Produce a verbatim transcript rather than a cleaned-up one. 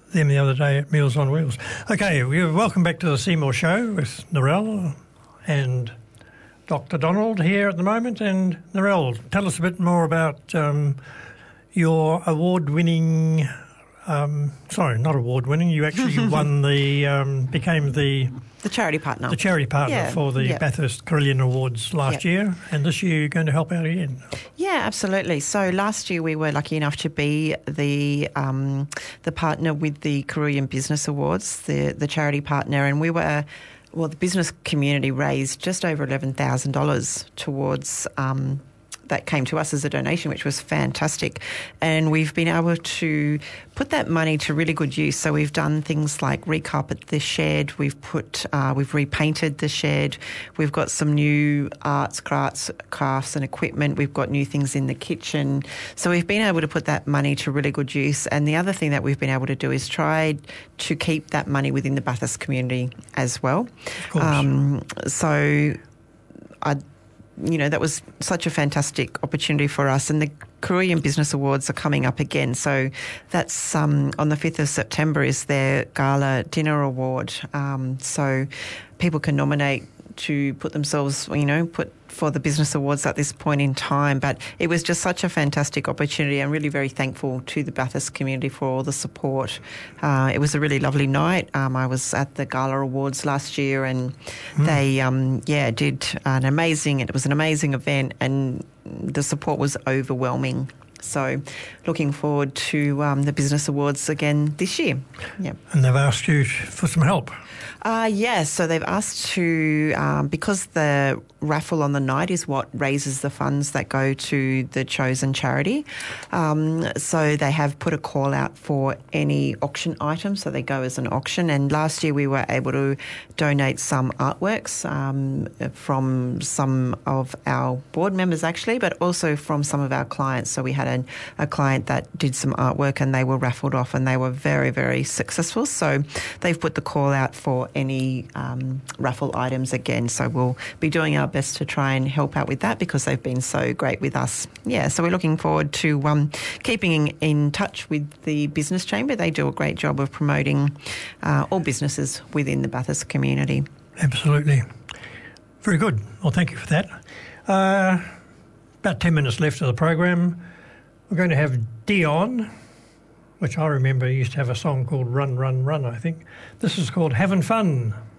them the other day at Meals on Wheels. Okay, welcome back to the Seymour Show with Narelle and Doctor Donald here at the moment. And Narelle, tell us a bit more about um, your award-winning, um, sorry, not award-winning, you actually won the, um, became the... The charity partner. The charity partner yeah, for the yep. Bathurst Carillion Awards last yep. year, and this year you're going to help out again. Yeah, absolutely. So last year we were lucky enough to be the um, the partner with the Carillion Business Awards, the, the charity partner, and we were... Well, the business community raised just over eleven thousand dollars towards um, that came to us as a donation, which was fantastic. And we've been able to put that money to really good use. So we've done things like recarpet the shed, we've put, uh, we've repainted the shed, we've got some new arts, crafts, crafts and equipment, we've got new things in the kitchen. So we've been able to put that money to really good use. And the other thing that we've been able to do is try to keep that money within the Bathurst community as well. Of course. Um, so I you know, that was such a fantastic opportunity for us. And the Carillion Business Awards are coming up again. So that's um, on the fifth of September is their gala dinner award. Um, so people can nominate to put themselves, you know, put for the business awards at this point in time. But it was just such a fantastic opportunity. I'm really very thankful to the Bathurst community for all the support. Uh, it was a really lovely night. Um, I was at the Gala Awards last year and mm. they, um, yeah, did an amazing, it was an amazing event and the support was overwhelming. So looking forward to um, the Business Awards again this year. Yeah. And they've asked you for some help. Uh, yes, so they've asked to, um, because the raffle on the night is what raises the funds that go to the chosen charity. Um, so they have put a call out for any auction items, so they go as an auction. And last year we were able to donate some artworks um, from some of our board members actually, but also from some of our clients. So we had a, a client that did some artwork and they were raffled off and they were very, very successful. So they've put the call out for any um, raffle items again. So we'll be doing our best to try and help out with that because they've been so great with us. Yeah, so we're looking forward to um, keeping in touch with the Business Chamber. They do a great job of promoting uh, all businesses within the Bathurst community. Absolutely. Very good. Well, thank you for that. Uh, about ten minutes left of the program. We're going to have Dion, which I remember used to have a song called Run, Run, Run, I think. This is called Having Fun.